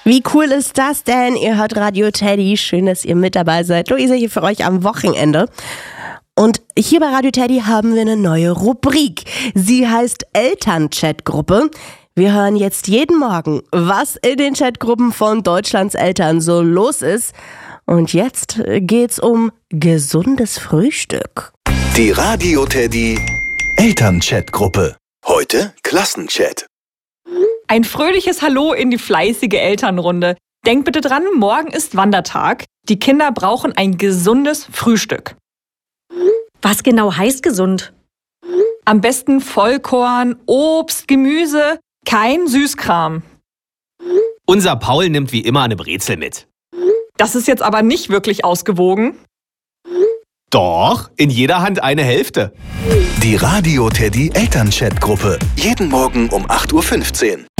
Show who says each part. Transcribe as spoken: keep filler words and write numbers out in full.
Speaker 1: Wie cool ist das denn? Ihr hört Radio Teddy. Schön, dass ihr mit dabei seid. Luisa hier für euch am Wochenende. Und hier bei Radio Teddy haben wir eine neue Rubrik. Sie heißt Elternchatgruppe. Wir hören jetzt jeden Morgen, was in den Chatgruppen von Deutschlands Eltern so los ist. Und jetzt geht's um gesundes Frühstück.
Speaker 2: Die Radio Teddy Elternchatgruppe. Heute Klassenchat.
Speaker 3: Ein fröhliches Hallo in die fleißige Elternrunde. Denkt bitte dran, morgen ist Wandertag. Die Kinder brauchen ein gesundes Frühstück.
Speaker 4: Was genau heißt gesund?
Speaker 3: Am besten Vollkorn, Obst, Gemüse, kein Süßkram.
Speaker 5: Unser Paul nimmt wie immer eine Brezel mit.
Speaker 3: Das ist jetzt aber nicht wirklich ausgewogen.
Speaker 5: Doch, in jeder Hand eine Hälfte.
Speaker 2: Die Radio Teddy Elternchatgruppe. Jeden Morgen um acht Uhr fünfzehn.